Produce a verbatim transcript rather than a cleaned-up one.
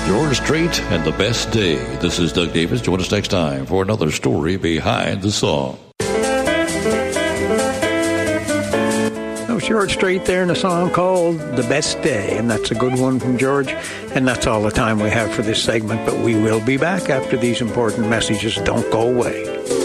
George Strait and The Best Day. This is Doug Davis. Join us next time for another story behind the song. That was George Strait there in a song called The Best Day, and that's a good one from George. And that's all the time we have for this segment, but we will be back after these important messages. Don't go away.